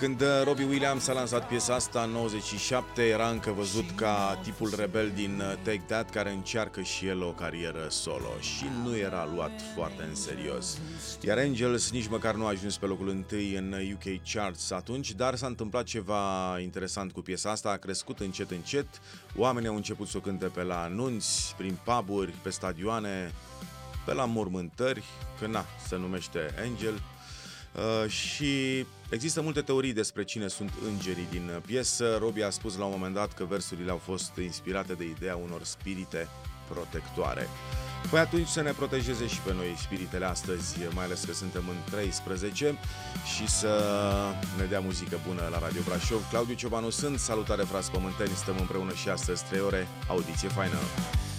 Când Robbie Williams a lansat piesa asta în 97, era încă văzut ca tipul rebel din Take That, care încearcă și el o carieră solo și nu era luat foarte în serios. Iar Angels nici măcar nu a ajuns pe locul întâi în UK Charts atunci, dar s-a întâmplat ceva interesant cu piesa asta, a crescut încet încet, oamenii au început să o cânte pe la anunți, prin pub-uri, pe stadioane, pe la mormântări, că na, se numește Angel. Și există multe teorii despre cine sunt îngerii din piesă. Robbie a spus la un moment dat că versurile au fost inspirate de ideea unor spirite protectoare. Păi atunci să ne protejeze și pe noi spiritele astăzi, mai ales că suntem în 13, și să ne dea muzică bună la Radio Brașov. Claudiu Ciobanu sunt, salutare frați pământeni, stăm împreună și astăzi 3 ore, audiție faină!